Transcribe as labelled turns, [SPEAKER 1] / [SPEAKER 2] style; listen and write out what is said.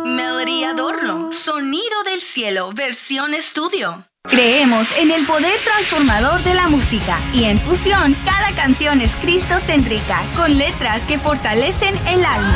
[SPEAKER 1] Melody Adorno, Sonido del Cielo, versión estudio.
[SPEAKER 2] Creemos en el poder transformador de la música y en Fusión cada canción es cristocéntrica con letras que fortalecen el alma.